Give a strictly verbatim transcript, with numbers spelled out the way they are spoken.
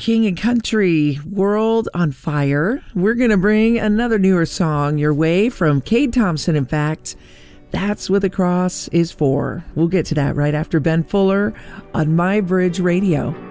King and Country, World on Fire. We're going to bring another newer song your way from Cade Thompson, in fact. That's what the cross is for. We'll get to that right after Ben Fuller on My Bridge Radio.